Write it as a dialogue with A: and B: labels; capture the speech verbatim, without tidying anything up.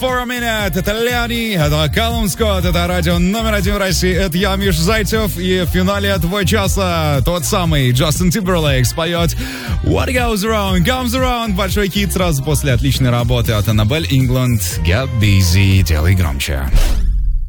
A: for a minute. Это Леони, это Калум Скотт, это радио номер один в России. Это я, Миш Зайцев. И в финале этого часа тот самый Джастин Тимберлейк споет What Goes Around, Comes Around. Большой хит сразу после отличной работы от Annabelle England. Get Busy. Делай громче.